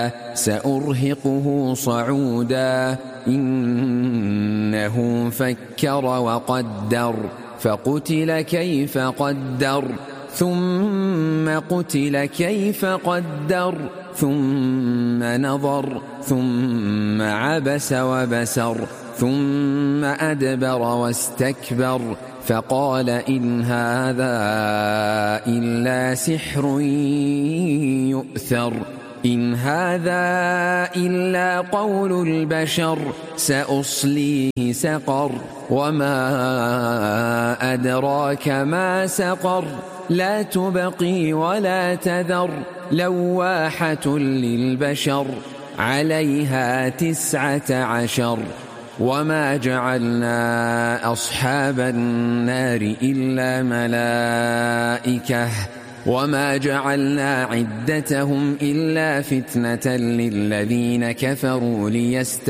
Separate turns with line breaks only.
سأرهقه صعودا إنه فكر وقدر فقتل كيف قدر ثم قتل كيف قدر ثم نظر ثم عبس وبسر ثم أدبر واستكبر فقال إن هذا إلا سحر يؤثر إن هذا إلا قول البشر سأصليه سقر وما أدراك ما سقر لا تبقي ولا تذر لواحة للبشر عليها 19 وما جعلنا أصحاب النار إلا ملائكة وما جعلنا عدتهم إلا فتنة للذين كفروا